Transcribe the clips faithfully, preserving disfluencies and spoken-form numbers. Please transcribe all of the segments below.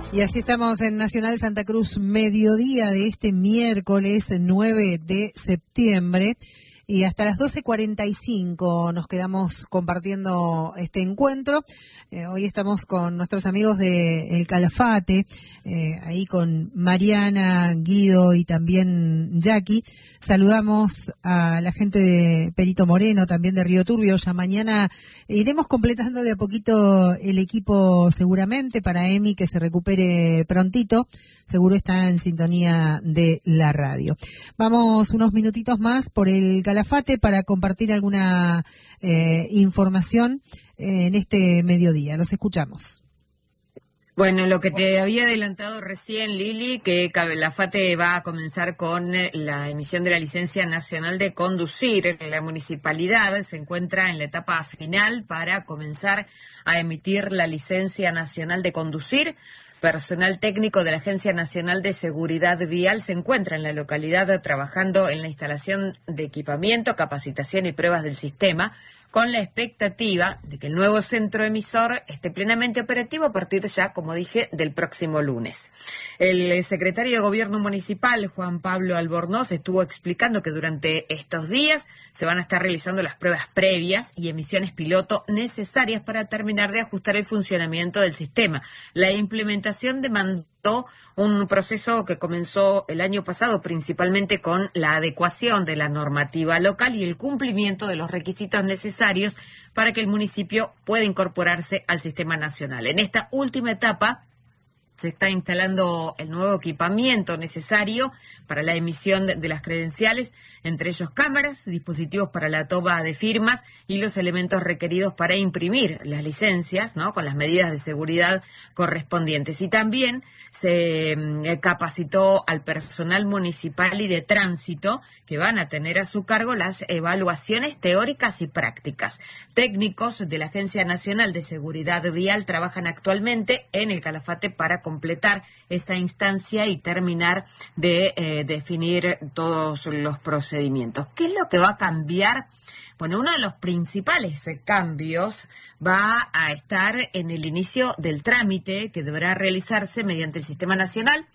Y así estamos en Nacional Santa Cruz, mediodía de este miércoles nueve de septiembre. Y hasta las doce cuarenta y cinco nos quedamos compartiendo este encuentro. Eh, hoy estamos con nuestros amigos de El Calafate, eh, ahí con Mariana, Guido y también Jackie. Saludamos a la gente de Perito Moreno, también de Río Turbio. Ya mañana iremos completando de a poquito el equipo seguramente para Emi, que se recupere prontito. Seguro está en sintonía de la radio. Vamos unos minutitos más por el Calafate para compartir alguna eh, información eh, en este mediodía. Los escuchamos. Bueno, lo que te había adelantado recién, Lili, que Calafate va a comenzar con la emisión de la licencia nacional de conducir. La municipalidad se encuentra en la etapa final para comenzar a emitir la licencia nacional de conducir. Personal técnico de la Agencia Nacional de Seguridad Vial se encuentra en la localidad trabajando en la instalación de equipamiento, capacitación y pruebas del sistema, con la expectativa de que el nuevo centro emisor esté plenamente operativo a partir ya, como dije, del próximo lunes. El secretario de Gobierno Municipal, Juan Pablo Albornoz, estuvo explicando que durante estos días se van a estar realizando las pruebas previas y emisiones piloto necesarias para terminar de ajustar el funcionamiento del sistema. La implementación demandó un proceso que comenzó el año pasado principalmente con la adecuación de la normativa local y el cumplimiento de los requisitos necesarios para que el municipio pueda incorporarse al sistema nacional. En esta última etapa se está instalando el nuevo equipamiento necesario para la emisión de, de las credenciales, entre ellos cámaras, dispositivos para la toma de firmas y los elementos requeridos para imprimir las licencias, ¿no?, con las medidas de seguridad correspondientes. Y también se eh, capacitó al personal municipal y de tránsito, que van a tener a su cargo las evaluaciones teóricas y prácticas. Técnicos de la Agencia Nacional de Seguridad Vial trabajan actualmente en el Calafate para completar esa instancia y terminar de eh, definir todos los procedimientos. ¿Qué es lo que va a cambiar? Bueno, uno de los principales cambios va a estar en el inicio del trámite que deberá realizarse mediante el Sistema Nacional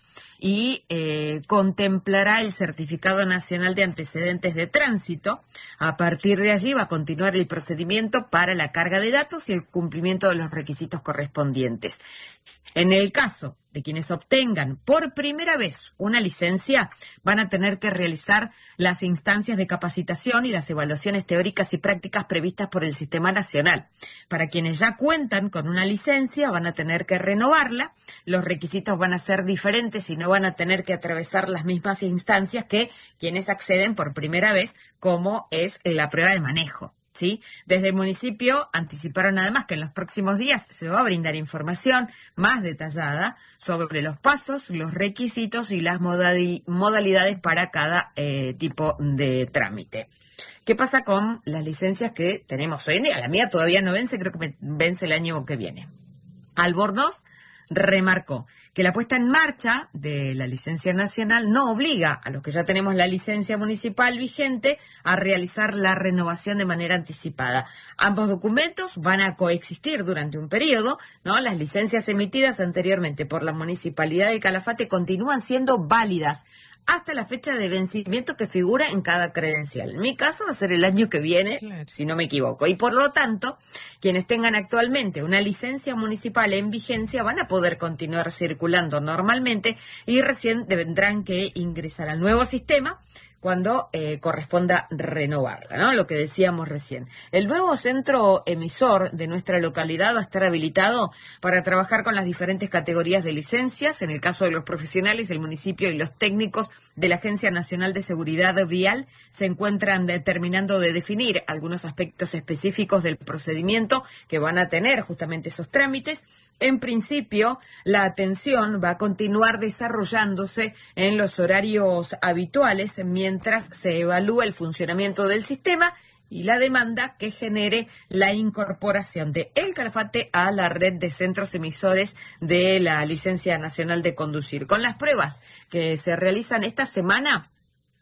y eh, contemplará el Certificado Nacional de Antecedentes de Tránsito. A partir de allí va a continuar el procedimiento para la carga de datos y el cumplimiento de los requisitos correspondientes. En el caso de quienes obtengan por primera vez una licencia, van a tener que realizar las instancias de capacitación y las evaluaciones teóricas y prácticas previstas por el Sistema Nacional. Para quienes ya cuentan con una licencia, van a tener que renovarla. Los requisitos van a ser diferentes y no van a tener que atravesar las mismas instancias que quienes acceden por primera vez, como es la prueba de manejo. ¿Sí? Desde el municipio anticiparon además que en los próximos días se va a brindar información más detallada sobre los pasos, los requisitos y las modali- modalidades para cada eh, tipo de trámite. ¿Qué pasa con las licencias que tenemos hoy en día? La mía todavía no vence, creo que me vence el año que viene. Albornoz remarcó que la puesta en marcha de la licencia nacional no obliga a los que ya tenemos la licencia municipal vigente a realizar la renovación de manera anticipada. Ambos documentos van a coexistir durante un periodo, ¿no? Las licencias emitidas anteriormente por la Municipalidad de Calafate continúan siendo válidas hasta la fecha de vencimiento que figura en cada credencial. En mi caso va a ser el año que viene, claro, si no me equivoco. Y por lo tanto, quienes tengan actualmente una licencia municipal en vigencia van a poder continuar circulando normalmente y recién tendrán que ingresar al nuevo sistema cuando eh, corresponda renovarla, ¿no? Lo que decíamos recién. El nuevo centro emisor de nuestra localidad va a estar habilitado para trabajar con las diferentes categorías de licencias. En el caso de los profesionales, el municipio y los técnicos de la Agencia Nacional de Seguridad Vial se encuentran terminando de definir algunos aspectos específicos del procedimiento que van a tener justamente esos trámites. En principio, la atención va a continuar desarrollándose en los horarios habituales mientras se evalúa el funcionamiento del sistema y la demanda que genere la incorporación de El Calafate a la red de centros emisores de la Licencia Nacional de Conducir. Con las pruebas que se realizan esta semana,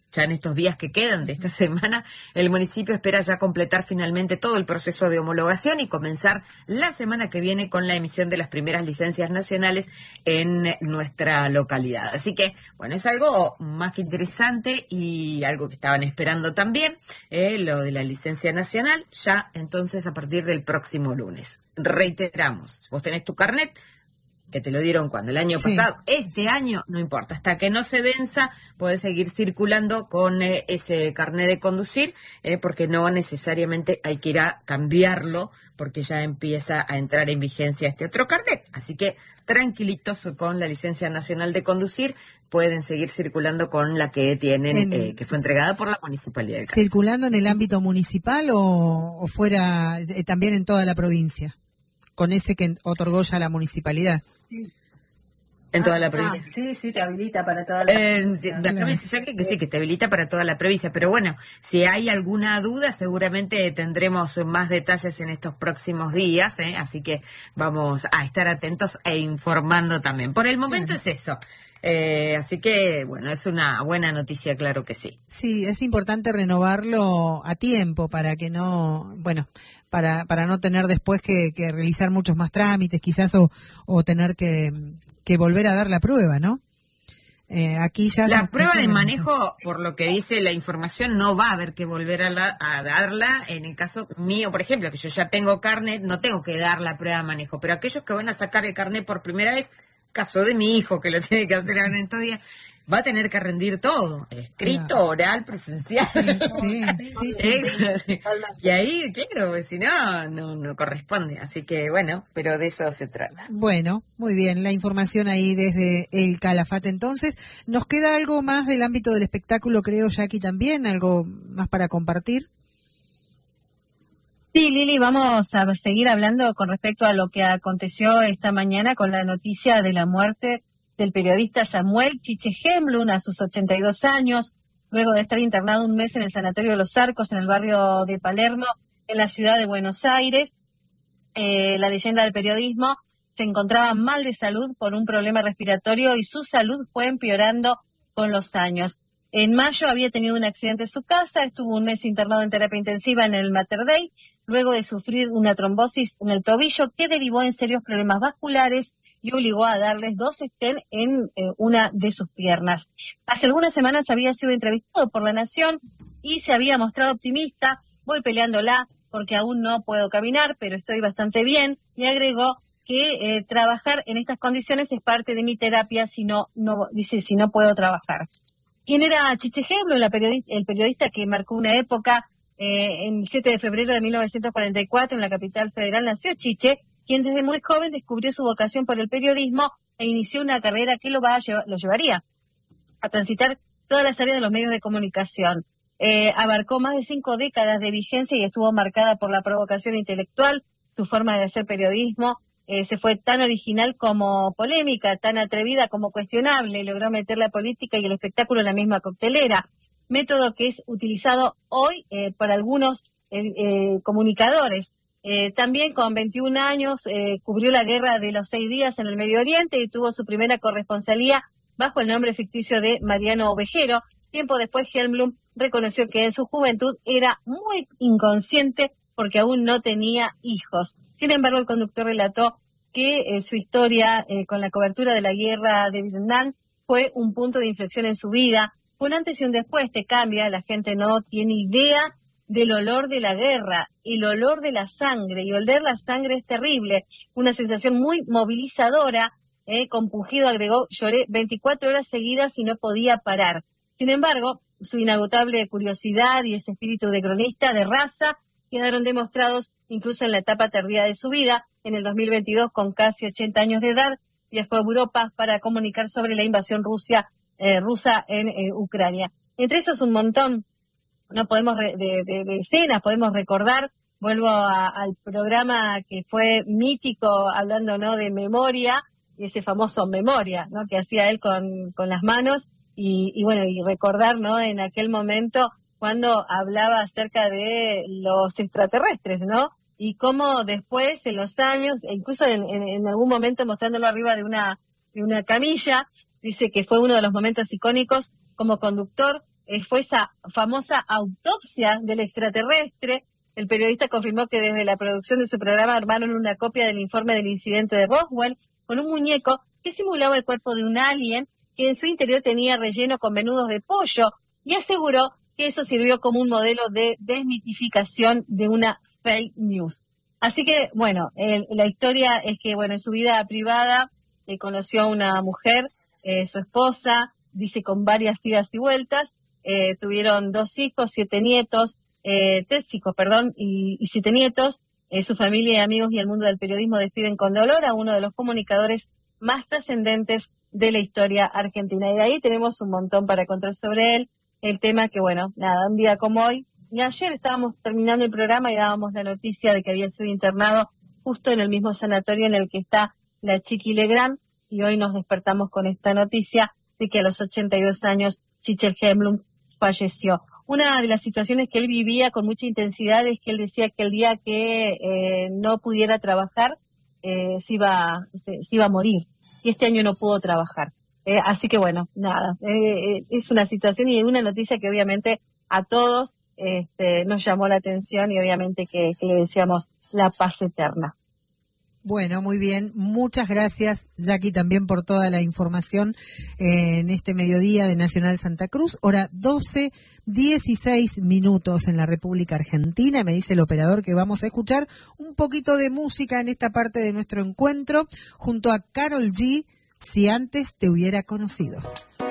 Ya en estos días que quedan de esta semana, el municipio espera ya completar finalmente todo el proceso de homologación y comenzar la semana que viene con la emisión de las primeras licencias nacionales en nuestra localidad. Así que, bueno, es algo más que interesante y algo que estaban esperando también, eh, lo de la licencia nacional, ya entonces a partir del próximo lunes. Reiteramos, vos tenés tu carnet, que te lo dieron cuando el año sí. pasado, este año no importa, hasta que no se venza podés seguir circulando con eh, ese carnet de conducir, eh, porque no necesariamente hay que ir a cambiarlo, porque ya empieza a entrar en vigencia este otro carnet. Así que tranquilitos con la licencia nacional de conducir, pueden seguir circulando con la que tienen, en, eh, que fue entregada por la Municipalidad de Cali. ¿Circulando en el ámbito municipal o, o fuera, eh, también en toda la provincia? Con ese que otorgó ya la municipalidad. En toda la ah, provincia. Ah, sí, sí, te habilita para toda la eh, provincia. Acá me dice ya que, que sí, que te habilita para toda la provincia, pero bueno, si hay alguna duda, seguramente tendremos más detalles en estos próximos días, ¿eh? Así que vamos a estar atentos e informando también. Por el momento claro. Es eso. Eh, así que, bueno, es una buena noticia, claro que sí. Sí, es importante renovarlo a tiempo para que no, bueno, para para no tener después que, que realizar muchos más trámites, quizás, o, o tener que, que volver a dar la prueba, ¿no? Eh, aquí ya la prueba de manejo, por lo que dice la información, no va a haber que volver a, la, a darla. En el caso mío, por ejemplo, que yo ya tengo carnet, no tengo que dar la prueba de manejo, pero aquellos que van a sacar el carnet por primera vez, caso de mi hijo, que lo tiene que hacer en estos días, va a tener que rendir todo, escrito, claro. Oral, presencial. Sí, sí, sí, sí, sí. Y ahí, claro, si no, no, no corresponde. Así que, bueno, pero de eso se trata. Bueno, muy bien, la información ahí desde el Calafate. Entonces, ¿nos queda algo más del ámbito del espectáculo, creo, Jackie, también? ¿Algo más para compartir? Sí, Lili, vamos a seguir hablando con respecto a lo que aconteció esta mañana con la noticia de la muerte del periodista Samuel Chiche Hemblum a sus ochenta y dos años, luego de estar internado un mes en el Sanatorio de los Arcos, en el barrio de Palermo, en la ciudad de Buenos Aires. Eh, la leyenda del periodismo se encontraba mal de salud por un problema respiratorio y su salud fue empeorando con los años. En mayo había tenido un accidente en su casa, estuvo un mes internado en terapia intensiva en el Mater Dei, luego de sufrir una trombosis en el tobillo que derivó en serios problemas vasculares y obligó a darles dos stents en eh, una de sus piernas. Hace algunas semanas había sido entrevistado por La Nación y se había mostrado optimista. Voy peleándola porque aún no puedo caminar, pero estoy bastante bien. Y agregó que eh, trabajar en estas condiciones es parte de mi terapia, si no, no dice, si no puedo trabajar. ¿Quién era Chiche Hemblum, periodista, el periodista que marcó una época? Eh, en el siete de febrero de mil novecientos cuarenta y cuatro, en la capital federal, nació Chiche, quien desde muy joven descubrió su vocación por el periodismo e inició una carrera que lo, va a llevar, lo llevaría a transitar todas las áreas de los medios de comunicación. Eh, abarcó más de cinco décadas de vigencia y estuvo marcada por la provocación intelectual. Su forma de hacer periodismo eh, se fue tan original como polémica, tan atrevida como cuestionable. Logró meter la política y el espectáculo en la misma coctelera, método que es utilizado hoy eh, por algunos eh, eh, comunicadores. Eh, también con veintiún años eh, cubrió la guerra de los seis días en el Medio Oriente y tuvo su primera corresponsalía bajo el nombre ficticio de Mariano Ovejero. Tiempo después, Hemblum reconoció que en su juventud era muy inconsciente porque aún no tenía hijos. Sin embargo, el conductor relató que eh, su historia eh, con la cobertura de la guerra de Vietnam fue un punto de inflexión en su vida. Un antes y un después te cambia, la gente no tiene idea del olor de la guerra, el olor de la sangre, y oler la sangre es terrible, una sensación muy movilizadora, eh, compungido agregó, lloré veinticuatro horas seguidas y no podía parar. Sin embargo, su inagotable curiosidad y ese espíritu de cronista de raza quedaron demostrados incluso en la etapa tardía de su vida. En el dos mil veintidós, con casi ochenta años de edad, viajó a Europa para comunicar sobre la invasión Rusia Eh, rusa en eh, Ucrania. Entre esos un montón, no podemos re, de, de, de escenas, podemos recordar, vuelvo a, al programa que fue mítico, hablando no de memoria, y ese famoso memoria, ¿no? Que hacía él con, con las manos, y, y bueno, y recordar, ¿no? En aquel momento cuando hablaba acerca de los extraterrestres, ¿no? Y cómo después, en los años, e incluso en, en, en algún momento mostrándolo arriba de una, de una camilla, dice que fue uno de los momentos icónicos como conductor eh, fue esa famosa autopsia del extraterrestre. El periodista confirmó que desde la producción de su programa armaron una copia del informe del incidente de Roswell con un muñeco que simulaba el cuerpo de un alien que en su interior tenía relleno con menudos de pollo, y aseguró que eso sirvió como un modelo de desmitificación de una fake news. Así que, bueno, eh, la historia es que, bueno, en su vida privada eh, conoció a una mujer, eh, su esposa, dice con varias idas y vueltas, eh, tuvieron dos hijos, siete nietos, eh, tres hijos, perdón, y, y siete nietos. Eh, su familia y amigos y el mundo del periodismo despiden con dolor a uno de los comunicadores más trascendentes de la historia argentina. Y de ahí tenemos un montón para contar sobre él. El tema que, bueno, nada, un día como hoy, y ayer estábamos terminando el programa y dábamos la noticia de que había sido internado justo en el mismo sanatorio en el que está la Chiqui Legrand, y hoy nos despertamos con esta noticia de que a los ochenta y dos años Chichel Hemlund falleció. Una de las situaciones que él vivía con mucha intensidad es que él decía que el día que eh, no pudiera trabajar eh, se, iba, se, se iba a morir, y este año no pudo trabajar. Eh, así que bueno, nada, eh, es una situación y una noticia que obviamente a todos este, nos llamó la atención, y obviamente que, que le deseamos la paz eterna. Bueno, muy bien. Muchas gracias, Jackie, también por toda la información eh, en este mediodía de Nacional Santa Cruz. Hora doce, dieciséis minutos en la República Argentina. Me dice el operador que vamos a escuchar un poquito de música en esta parte de nuestro encuentro junto a Karol G, Si antes te hubiera conocido.